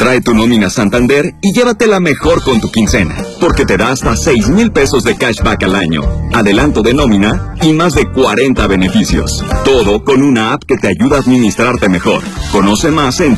Trae tu nómina Santander y llévatela mejor con tu quincena, porque te da hasta 6,000 pesos de cashback al año, adelanto de nómina y más de 40 beneficios. Todo con una app que te ayuda a administrarte mejor. Conoce más en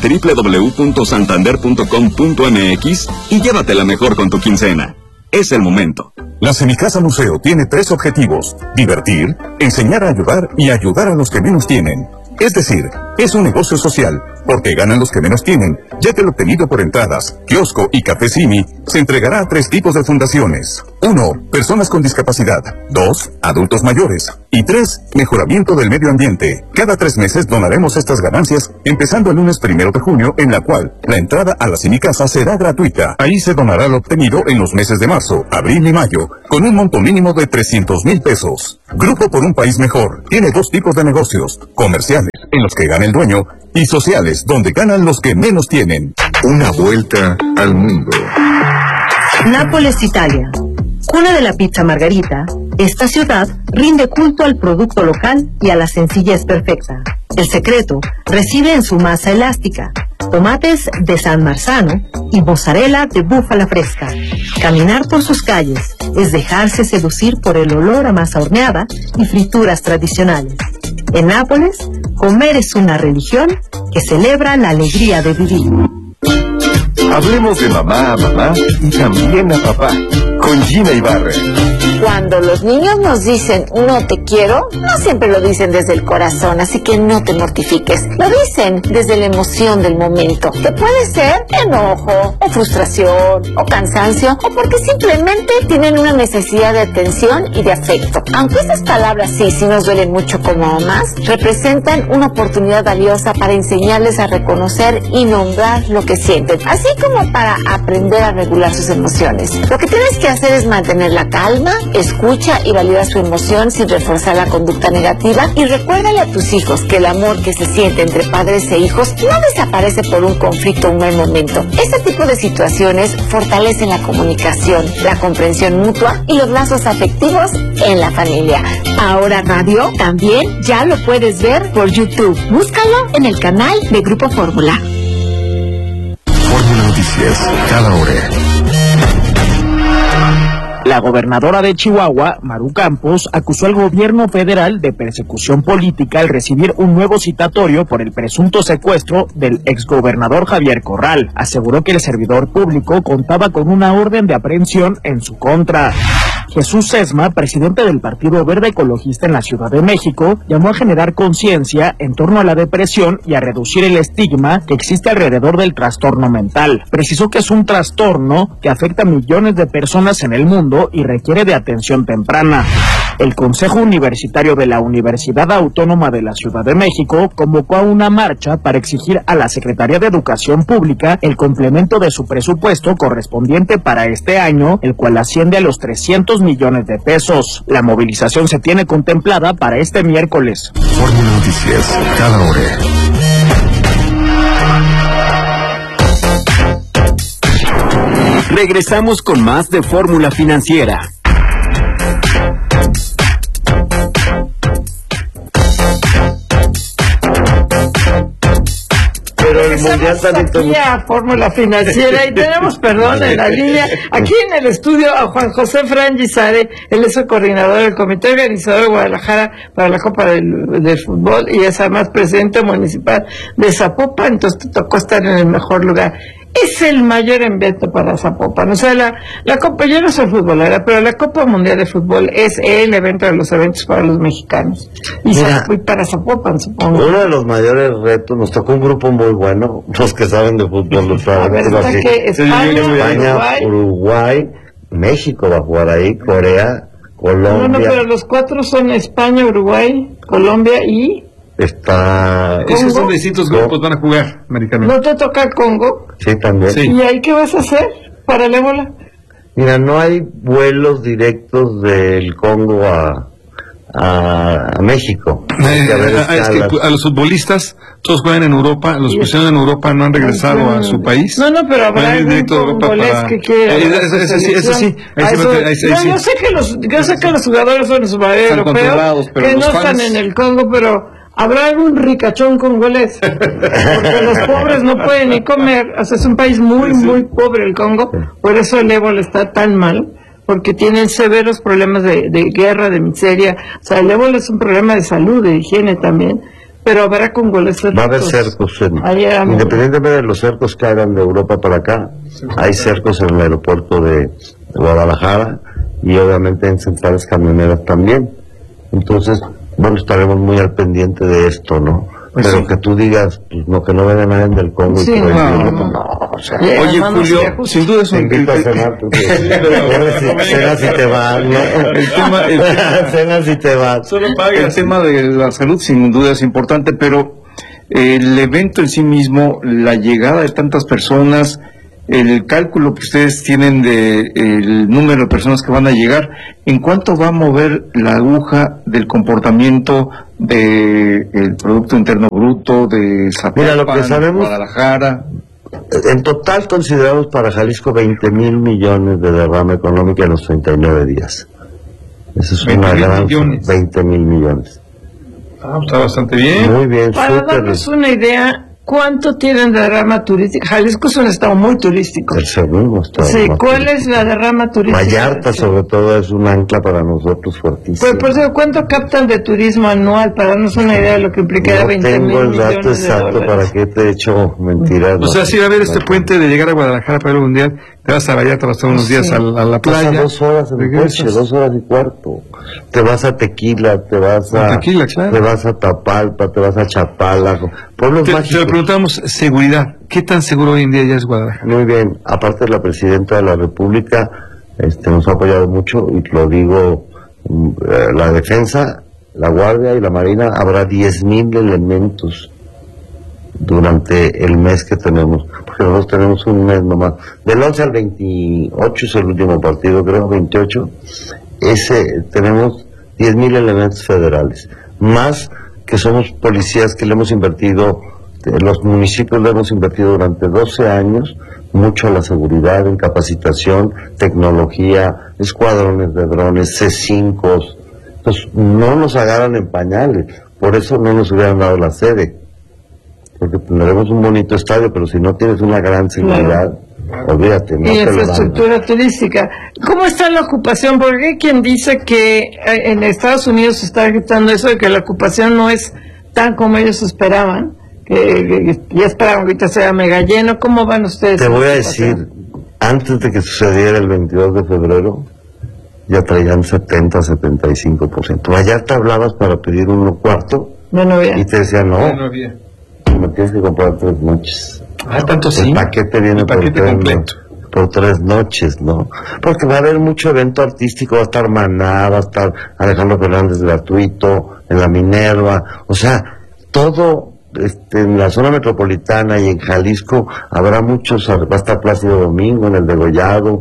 www.santander.com.mx y llévatela mejor con tu quincena. Es el momento. La Semicasa Museo tiene 3 objetivos: divertir, enseñar a ayudar y ayudar a los que menos tienen. Es decir, es un negocio social, porque ganan los que menos tienen, ya que lo obtenido por entradas, kiosco y café Simi se entregará a 3 tipos de fundaciones. 1. Personas con discapacidad. 2. Adultos mayores. Y 3. Mejoramiento del medio ambiente. Cada 3 meses donaremos estas ganancias, empezando el lunes 1 de junio, en la cual la entrada a la Semicasa será gratuita. Ahí se donará lo obtenido en los meses de marzo, abril y mayo, con un monto mínimo de 300,000 pesos. Grupo por un País Mejor tiene 2 tipos de negocios: comerciales, en los que gana el dueño, y sociales, donde ganan los que menos tienen. Una vuelta al mundo. Nápoles, Italia. Cuna de la pizza margarita, esta ciudad rinde culto al producto local y a la sencillez perfecta. El secreto reside en su masa elástica, tomates de San Marzano y mozzarella de búfala fresca. Caminar por sus calles es dejarse seducir por el olor a masa horneada y frituras tradicionales. En Nápoles, comer es una religión que celebra la alegría de vivir. Hablemos de mamá a mamá y también a papá, con Gina Ibarra. Cuando los niños nos dicen no te quiero, no siempre lo dicen desde el corazón, así que no te mortifiques. Lo dicen desde la emoción del momento, que puede ser enojo, o frustración, o cansancio, o porque simplemente tienen una necesidad de atención y de afecto. Aunque esas palabras sí nos duelen mucho como mamás, representan una oportunidad valiosa para enseñarles a reconocer y nombrar lo que sienten, así como para aprender a regular sus emociones. Lo que tienes que hacer es mantener la calma, escucha y valida su emoción sin reforzar la conducta negativa, y recuérdale a tus hijos que el amor que se siente entre padres e hijos no desaparece por un conflicto o un mal momento. Este tipo de situaciones fortalecen la comunicación, la comprensión mutua y los lazos afectivos en la familia. Ahora Radio también ya lo puedes ver por YouTube. Búscalo en el canal de Grupo Fórmula. Fórmula Noticias, cada hora. La gobernadora de Chihuahua, Maru Campos, acusó al gobierno federal de persecución política al recibir un nuevo citatorio por el presunto secuestro del exgobernador Javier Corral. Aseguró que el servidor público contaba con una orden de aprehensión en su contra. Jesús Sesma, presidente del Partido Verde Ecologista en la Ciudad de México, llamó a generar conciencia en torno a la depresión y a reducir el estigma que existe alrededor del trastorno mental. Precisó que es un trastorno que afecta a millones de personas en el mundo y requiere de atención temprana. El Consejo Universitario de la Universidad Autónoma de la Ciudad de México convocó a una marcha para exigir a la Secretaría de Educación Pública el complemento de su presupuesto correspondiente para este año, el cual asciende a los 300 millones de pesos. La movilización se tiene contemplada para este miércoles. Fórmula Noticias, cada hora. Regresamos con más de Fórmula Financiera. Pero el Mundial también a Fórmula Financiera y tenemos, perdón, en la línea, aquí en el estudio, a Juan José Frangizare. Él es el coordinador del Comité Organizador de Guadalajara para la Copa del Fútbol y es además presidente municipal de Zapopan, entonces te tocó estar en el mejor lugar. Es el mayor evento para Zapopan, o sea, la Copa, yo no soy futbolera, pero la Copa Mundial de Fútbol es el evento de los eventos para los mexicanos, y para Zapopan, supongo. Uno de los mayores retos, nos tocó un grupo muy bueno, los que saben de fútbol, los España, Uruguay, México va a jugar ahí, Corea, Colombia. No, pero los 4 son España, Uruguay, Colombia y... Esos son distintos grupos, van a jugar americanos. ¿No te toca el Congo? Sí, también. Sí. ¿Y ahí qué vas a hacer para el ébola? Mira, no hay vuelos directos del Congo a México. Es que a los futbolistas, todos juegan en Europa, los que están en Europa no han regresado a su país. No, pero habrá algún congolés que quiera. Eso sí. Yo sé que los jugadores son europeos, que no están en el Congo, pero ¿Habrá algún ricachón congolés? Porque los pobres no pueden ni comer. O sea, es un país muy, muy pobre el Congo. Por eso el ébola está tan mal, porque tienen severos problemas de guerra, de miseria. O sea, el ébola es un problema de salud, de higiene también. Pero habrá congoleses. Va a haber cercos. Independientemente de los cercos que hagan de Europa para acá, hay cercos en el aeropuerto de Guadalajara y obviamente en centrales camioneras también. Entonces, bueno, estaremos muy al pendiente de esto, ¿no? Pues pero sí, que tú digas, pues, no, que no venga nadie del Congo. Sí, y no, o sea, oye, Julio, sin duda es un... Te invito a cenar, cenas y te vas, ¿no? Cenas y te vas. Solo paga el tema de la salud, sin duda es importante, pero el evento en sí mismo, la llegada de tantas personas, el cálculo que ustedes tienen de el número de personas que van a llegar, ¿en cuánto va a mover la aguja del comportamiento del Producto Interno Bruto, de Zapopan, Guadalajara? En total consideramos para Jalisco 20,000 millones de derrama económica en los 39 días. Eso es una gran... 20,000 millones. Ah, está bastante bien. Muy bien, para darnos una idea, ¿cuánto tienen de derrama turística? Jalisco es un estado muy turístico. El segundo estado. Sí, ¿cuál es la derrama turística? Vallarta, sobre todo, es un ancla para nosotros fuertísimo. Pues, por eso, ¿cuánto captan de turismo anual? Para darnos una idea de lo que implica 20,000 millones de dólares. No tengo el dato exacto, ¿para qué te he hecho mentiras? O sea, si va a haber este puente de llegar a Guadalajara para el Mundial, te vas a Vallarta, vas a estar unos días a la playa. Pasa 2 horas en el coche, 2 horas y cuarto. Te vas a Tequila, te vas a... Tequila, claro. Te vas a Tapalpa, te vas a Chapala, pueblos mágicos. Te preguntamos, seguridad. ¿Qué tan seguro hoy en día ya es Guadalajara? Muy bien. Aparte, la Presidenta de la República nos ha apoyado mucho, y lo digo, la Defensa, la Guardia y la Marina, habrá 10,000 elementos durante el mes que tenemos, porque nosotros tenemos un mes nomás. Del 11 al 28 es el último partido, creo, 28. Tenemos 10,000 elementos federales, más que somos policías que le hemos invertido, los municipios le hemos invertido durante 12 años mucho a la seguridad, en capacitación, tecnología, escuadrones de drones, C5. Entonces no nos agarran en pañales, por eso no nos hubieran dado la sede, porque tendremos un bonito estadio, pero si no tienes una gran seguridad, olvídate. No, y infraestructura turística. ¿Cómo está la ocupación? Porque hay quien dice que en Estados Unidos se está gritando eso de que la ocupación no es tan como ellos esperaban, que ya esperaban que ahorita sea mega lleno. ¿Cómo van ustedes? Te voy a decir, antes de que sucediera el 22 de febrero, ya traían 70-75%. Allá te hablabas para pedir 1/4 y te decían no me tienes que comprar 3 noches. Ah, tanto sí. El paquete viene por 3 noches, ¿no? Porque va a haber mucho evento artístico, va a estar Maná, va a estar Alejandro Fernández gratuito, en la Minerva, o sea, todo en la zona metropolitana y en Jalisco habrá muchos, va a estar Plácido Domingo en el Degollado.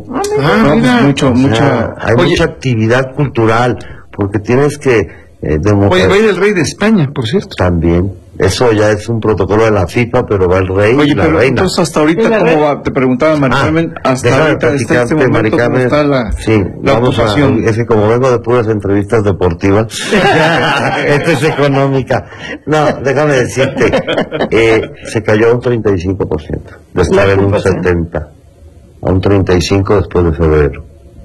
Hay mucha actividad cultural, porque tienes que Oye, va a ir el rey de España, por cierto. También. Eso ya es un protocolo de la FIFA, pero va el rey y la reina. Entonces, hasta ahorita, ¿cómo va? Te preguntaba, Mari Carmen, hasta ahorita, hasta este momento, ¿cómo está la ocupación? Es que como vengo de puras entrevistas deportivas, esta es económica. No, déjame decirte, se cayó a un 35%, de estar en un 70%, a un 35% después de febrero.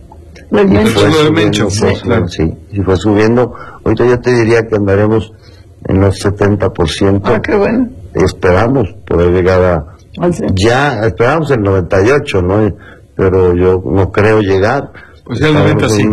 Sí, fue subiendo. Ahorita yo te diría que andaremos en los 70%. Ah, qué bueno. Esperamos poder llegar ya esperamos el 98, ¿no? Pero yo no creo llegar. Pues ya el 90 sí.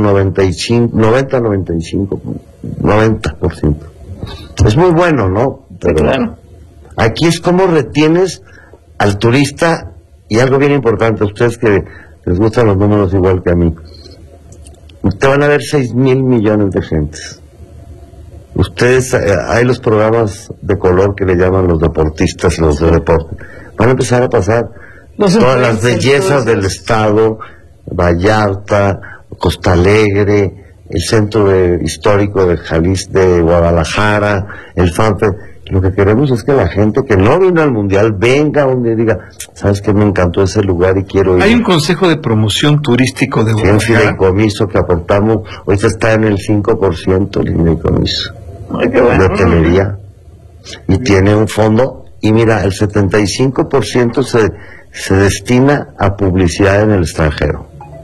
90%. Es muy bueno, ¿no? Pero claro. Aquí es como retienes al turista, y algo bien importante, a ustedes que les gustan los números igual que a mí. Te van a ver 6,000 millones de gentes. Ustedes, hay los programas de color que le llaman los deportistas, los de deporte. Van a empezar a pasar todas las bellezas del estado, Vallarta, Costa Alegre, el centro histórico de Jalisco, de Guadalajara, el FANFE. Lo que queremos es que la gente que no vino al Mundial venga donde diga, ¿sabes qué? Me encantó ese lugar y quiero ir. Hay un consejo de promoción turístico de Guadalajara. Un fideicomiso que aportamos, ahorita está en el 5% el fideicomiso. Ay, qué bueno. De hotelería. y tiene un fondo, y mira, el 75% se destina a publicidad en el extranjero.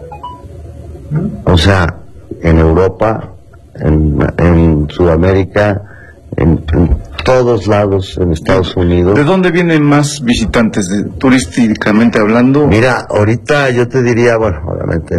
O sea, en Europa, en Sudamérica, en todos lados, en Estados Unidos. ¿De dónde vienen más visitantes, turísticamente hablando? Mira, ahorita yo te diría, bueno, obviamente,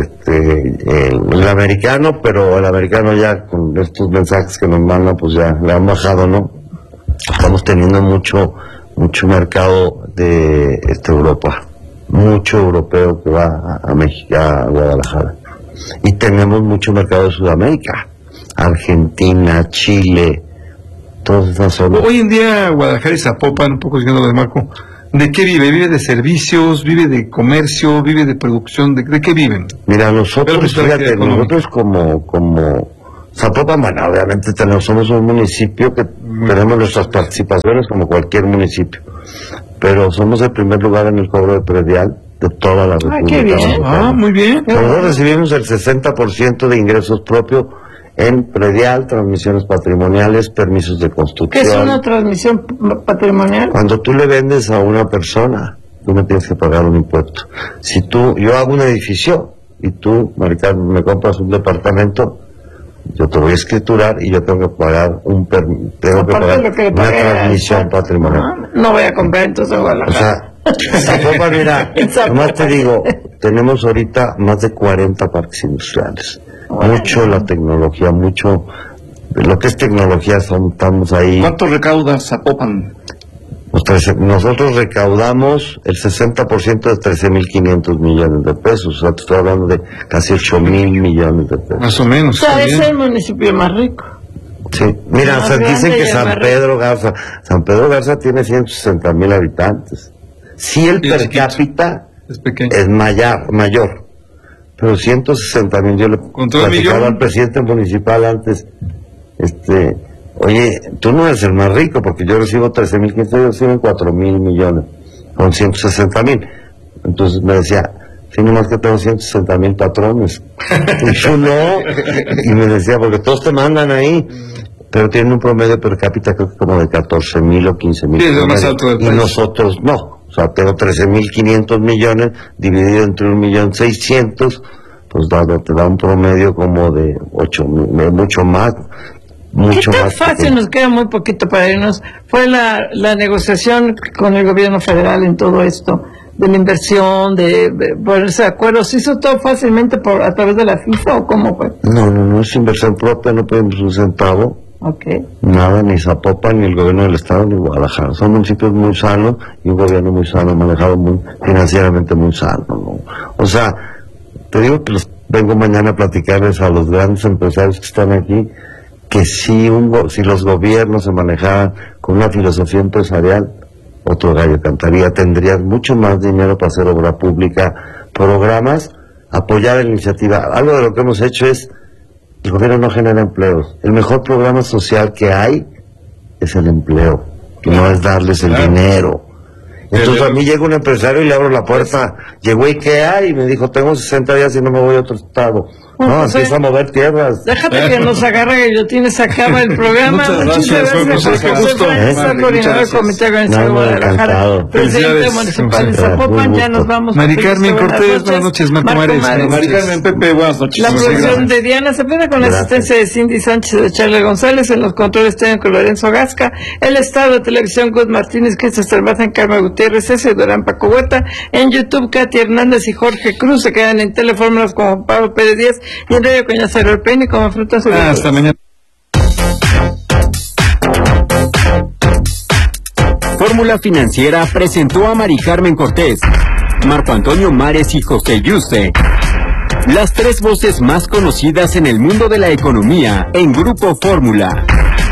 el americano, pero el americano ya con estos mensajes que nos mandan, pues ya le han bajado, ¿no? Estamos teniendo mucho mercado de Europa, mucho europeo que va a México, a Guadalajara. Y tenemos mucho mercado de Sudamérica, Argentina, Chile, todas esas zonas. Hoy en día Guadalajara y Zapopan, un poco siguiendo lo de Marco, ¿de qué vive? ¿Vive de servicios? ¿Vive de comercio? ¿Vive de producción? ¿De qué viven? Mira, nosotros, fíjate, nosotros como Zapopan, bueno, obviamente somos un municipio que tenemos nuestras participaciones como cualquier municipio, pero somos el primer lugar en el cobro de predial de toda la República. ¡Qué bien! Muy bien. Nosotros recibimos el 60% de ingresos propios en predial, transmisiones patrimoniales, permisos de construcción. ¿Qué es una transmisión patrimonial? Cuando tú le vendes a una persona, tú me tienes que pagar un impuesto. Si yo hago un edificio y tú, Maricarmen, me compras un departamento, yo te voy a escriturar y yo tengo que pagar una transmisión patrimonial. No voy a comprar entonces en Guadalajara. O sea, Zapopan, mira, nomás te digo, tenemos ahorita más de 40 parques industriales. Mucho la tecnología, mucho lo que es tecnología, estamos ahí. ¿Cuánto recauda Zapopan? Nosotros recaudamos el 60% de 13.500 millones de pesos. O sea, te estoy hablando de casi 8.000 millones de pesos. Más o menos. O sea, es el municipio más rico. Sí, mira, o sea, dicen que San Pedro Garza tiene 160.000 habitantes. Sí, el per cápita es mayor, pero 160.000, yo le platicaba al presidente municipal antes, oye, tú no eres el más rico, porque yo recibo 13.500, ellos reciben 4.000 millones, con 160.000. Entonces me decía, sí, nomás que tengo 160.000 patrones. Y yo no, y me decía, porque todos te mandan ahí, pero tienen un promedio per cápita creo que como de 14.000 o 15.000. Sí, es lo más alto del país. Y nosotros no. O sea, tengo 13.500 millones dividido entre 1.600.000, pues te da un promedio como de 8.000, mucho más. ¿Qué tan fácil? Nos queda muy poquito para irnos. ¿Fue la negociación con el gobierno federal en todo esto? De la inversión, de ponerse de acuerdo. ¿Se hizo todo fácilmente a través de la FIFA o cómo fue? No es inversión propia, no pedimos un centavo. Okay. Nada, ni Zapopan, ni el gobierno del estado, ni Guadalajara. Son municipios muy sanos y un gobierno muy sano, manejado financieramente muy sano, ¿no? O sea, te digo que vengo mañana a platicarles a los grandes empresarios que están aquí, que si los gobiernos se manejaran con una filosofía empresarial, otro gallo cantaría, tendrían mucho más dinero para hacer obra pública, programas, apoyar la iniciativa. Algo de lo que hemos hecho es, el gobierno no genera empleos. El mejor programa social que hay es el empleo, que no es darles el dinero. Entonces a mí llega un empresario y le abro la puerta, llegó IKEA y me dijo, tengo 60 días y no me voy a otro estado. No, empieza a mover tierras. Déjate que nos agarre guillotina, se acaba el programa. Muchas gracias. Qué gusto. Coordinador del Comité Organizador de Guadalajara. Presidente municipal de Zapopan, ya nos vamos. Maricarmen Cortés, buenas noches. Marco Mares. Maricarmen Pepe, buenas noches. La producción de Diana Cepeda con la asistencia de Cindy Sánchez y de Charles González. En los controles técnicos Lorenzo Gasca. El estado de televisión Gus Martínez, Cristian Cerveza, Carmen Gutiérrez, César Durán, Paco Huerta. En YouTube, Katy Hernández y Jorge Cruz. Se quedan en Telefórmulas con Pablo Pérez Díaz. Y en Radio Coñazo el Peine como frutas. Hasta mañana. Fórmula Financiera presentó a Maricarmen Cortés, Marco Antonio Mares y José Yuste, las tres voces más conocidas en el mundo de la economía en Grupo Fórmula.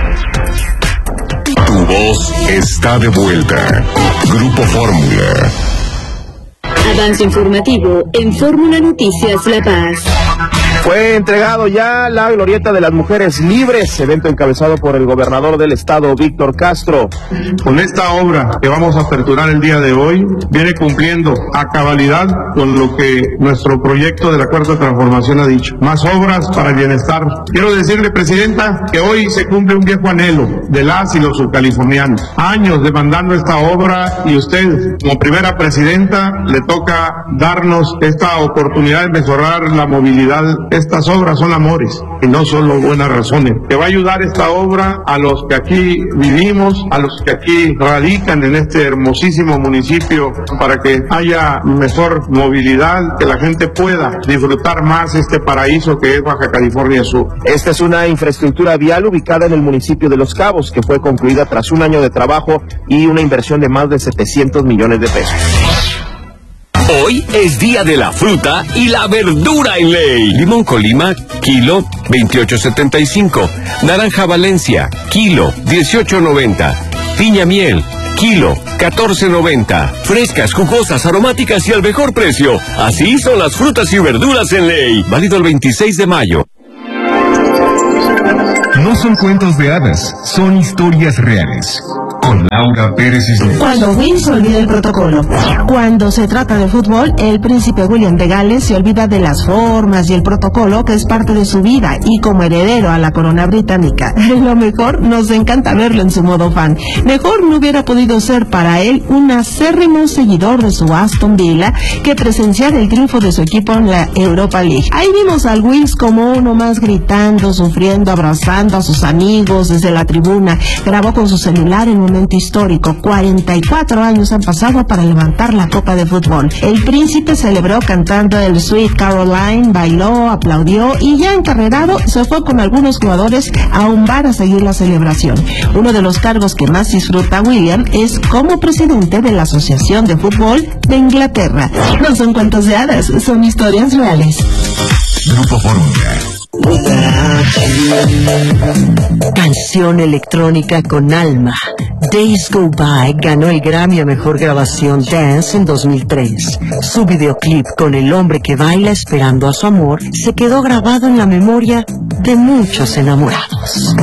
Tu voz está de vuelta. Grupo Fórmula. Avance informativo en Fórmula Noticias La Paz. Fue entregado ya la glorieta de las mujeres libres, evento encabezado por el gobernador del estado, Víctor Castro. Con esta obra que vamos a aperturar el día de hoy, viene cumpliendo a cabalidad con lo que nuestro proyecto de la Cuarta Transformación ha dicho. Más obras para el bienestar. Quiero decirle, Presidenta, que hoy se cumple un viejo anhelo de las y los subcalifornianos. Años demandando esta obra y usted, como primera presidenta, le toca darnos esta oportunidad de mejorar la movilidad. Estas obras son amores y no solo buenas razones. Que va a ayudar esta obra a los que aquí vivimos, a los que aquí radican en este hermosísimo municipio, para que haya mejor movilidad, que la gente pueda disfrutar más este paraíso que es Baja California Sur. Esta es una infraestructura vial ubicada en el municipio de Los Cabos, que fue concluida tras un año de trabajo y una inversión de más de 700 millones de pesos. Hoy es día de la fruta y la verdura en ley. Limón Colima, kilo, 28.75. Naranja Valencia, kilo, 18.90. Piña miel, kilo, 14.90. Frescas, jugosas, aromáticas y al mejor precio. Así son las frutas y verduras en ley. Válido el 26 de mayo. No son cuentos de hadas, son historias reales. Con Laura Pérez Cisneros. Cuando Will se olvida el protocolo. Cuando se trata de fútbol, el príncipe William de Gales se olvida de las formas y el protocolo que es parte de su vida, y como heredero a la corona británica, lo mejor, nos encanta verlo en su modo fan. Mejor no hubiera podido ser para él un acérrimo seguidor de su Aston Villa que presenciar el triunfo de su equipo en la Europa League. Ahí vimos al Wills como uno más, gritando, sufriendo, abrazando a sus amigos desde la tribuna. Grabó con su celular en un momento histórico. 44 años han pasado para levantar la copa de fútbol. El príncipe celebró cantando el Sweet Caroline, bailó, aplaudió y ya encarrerado se fue con algunos jugadores a un bar a seguir la celebración. Uno de los cargos que más disfruta William es como presidente de la Asociación de Fútbol de Inglaterra. No son cuentos de hadas, son historias reales. Grupo Fórmula. Canción electrónica con alma. Days Go By ganó el Grammy a Mejor Grabación Dance en 2003. Su videoclip con el hombre que baila esperando a su amor se quedó grabado en la memoria de muchos enamorados.